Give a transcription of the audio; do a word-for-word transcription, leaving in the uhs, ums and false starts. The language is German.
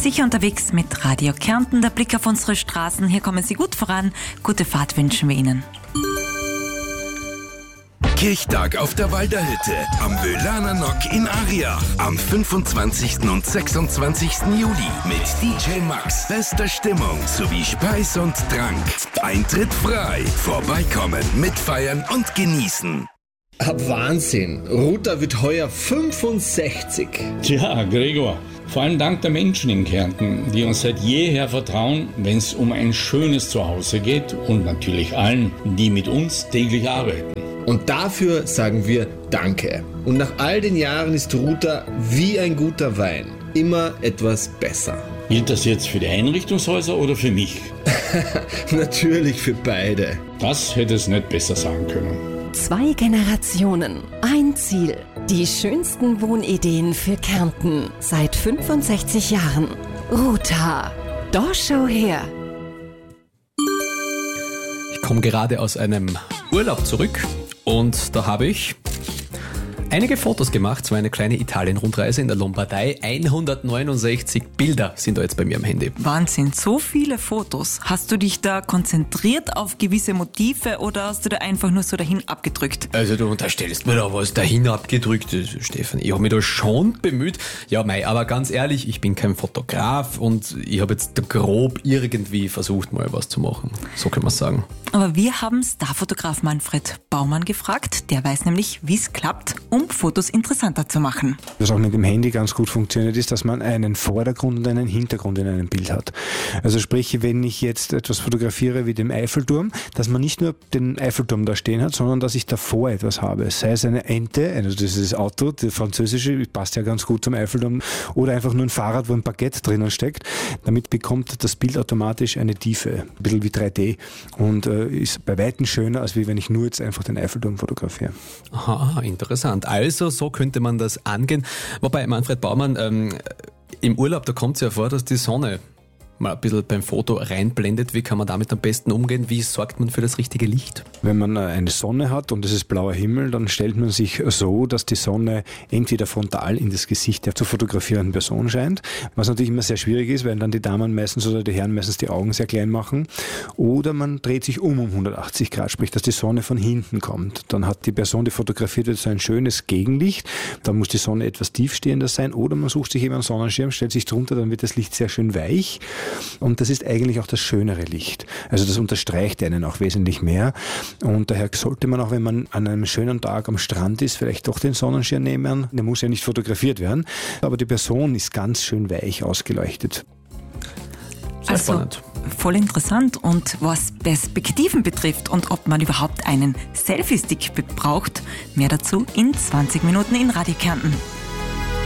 Sicher unterwegs mit Radio Kärnten. Der Blick auf unsere Straßen. Hier kommen Sie gut voran. Gute Fahrt wünschen wir Ihnen. Kirchtag auf der Walderhütte am Wöhlaner Nock in Ariach am fünfundzwanzigsten und sechsundzwanzigsten Juli mit D J Max, bester Stimmung sowie Speis und Trank. Eintritt frei. Vorbeikommen, mitfeiern und genießen. Wahnsinn! Ruta wird heuer fünfundsechzig. Tja, Gregor, vor allem dank der Menschen in Kärnten, die uns seit jeher vertrauen, wenn es um ein schönes Zuhause geht und natürlich allen, die mit uns täglich arbeiten. Und dafür sagen wir Danke. Und nach all den Jahren ist Ruta wie ein guter Wein immer etwas besser. Gilt das jetzt für die Einrichtungshäuser oder für mich? Natürlich für beide. Das hätte es nicht besser sagen können. Zwei Generationen, ein Ziel. Die schönsten Wohnideen für Kärnten seit fünfundsechzig Jahren. Ruta. Da schau her. Ich komme gerade aus einem Urlaub zurück und da habe ich einige Fotos gemacht. So eine kleine Italien-Rundreise in der Lombardei. hundertneunundsechzig Bilder sind da jetzt bei mir am Handy. Wahnsinn, so viele Fotos. Hast du dich da konzentriert auf gewisse Motive oder hast du da einfach nur so dahin abgedrückt? Also du unterstellst mir da was dahin abgedrückt, Stefan. Ich habe mich da schon bemüht. Ja, mei, aber ganz ehrlich, ich bin kein Fotograf und ich habe jetzt grob irgendwie versucht, mal was zu machen. So kann man sagen. Aber wir haben Starfotograf Manfred Baumann gefragt. Der weiß nämlich, wie es klappt, um Fotos interessanter zu machen. Was auch mit dem Handy ganz gut funktioniert, ist, dass man einen Vordergrund und einen Hintergrund in einem Bild hat. Also sprich, wenn ich jetzt etwas fotografiere wie den Eiffelturm, dass man nicht nur den Eiffelturm da stehen hat, sondern dass ich davor etwas habe. Sei es eine Ente, also das ist das Auto, die französische, passt ja ganz gut zum Eiffelturm, oder einfach nur ein Fahrrad, wo ein Baguette drinnen steckt. Damit bekommt das Bild automatisch eine Tiefe, ein bisschen wie drei D und äh, ist bei Weitem schöner, als wie wenn ich nur jetzt einfach den Eiffelturm fotografiere. Aha, interessant. Also, so könnte man das angehen. Wobei, Manfred Baumann, ähm, im Urlaub, da kommt es ja vor, dass die Sonne mal ein bisschen beim Foto reinblendet. Wie kann man damit am besten umgehen? Wie sorgt man für das richtige Licht? Wenn man eine Sonne hat und es ist blauer Himmel, dann stellt man sich so, dass die Sonne entweder frontal in das Gesicht der zu fotografierenden Person scheint, was natürlich immer sehr schwierig ist, weil dann die Damen meistens oder die Herren meistens die Augen sehr klein machen. Oder man dreht sich um um hundertachtzig Grad, sprich, dass die Sonne von hinten kommt. Dann hat die Person, die fotografiert wird, so ein schönes Gegenlicht. Dann muss die Sonne etwas tiefstehender sein. Oder man sucht sich eben einen Sonnenschirm, stellt sich drunter, dann wird das Licht sehr schön weich. Und das ist eigentlich auch das schönere Licht. Also das unterstreicht einen auch wesentlich mehr. Und daher sollte man auch, wenn man an einem schönen Tag am Strand ist, vielleicht doch den Sonnenschirm nehmen. Der muss ja nicht fotografiert werden, aber die Person ist ganz schön weich ausgeleuchtet. Sehr also, spannend. Voll interessant. Und was Perspektiven betrifft und ob man überhaupt einen Selfie-Stick braucht, mehr dazu in zwanzig Minuten in Radio Kärnten.